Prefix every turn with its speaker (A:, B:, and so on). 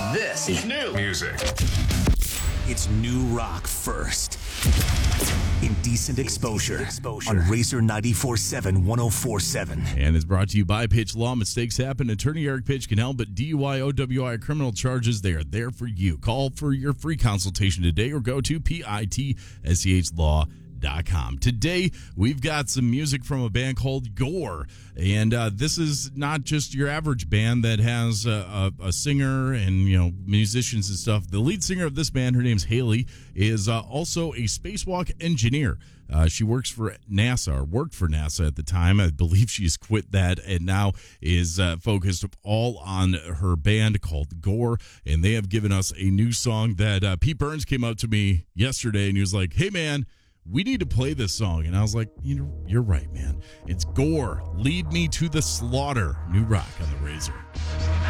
A: This is new music.
B: It's new rock first. Indecent Exposure on Razor 94.7 104.7.
C: And it's brought to you by Pitch Law. Mistakes happen. Attorney Eric Pitch can help, but DUI, OWI, criminal charges, they are there for you. Call for your free consultation today or go to pitschlaw.com. Today, we've got some music from a band called Gore. And this is not just your average band that has a singer and, musicians and stuff. The lead singer of this band, her name's Haley, is also a spacewalk engineer. She works for NASA, or worked for NASA at the time. I believe she's quit that and now is focused all on her band called Gore. And they have given us a new song that Pete Burns came up to me yesterday and he was like, "Hey, man, we need to play this song." And I was like, you're right, man. It's Gore, Lead Me to the Slaughter. New rock on the Razor.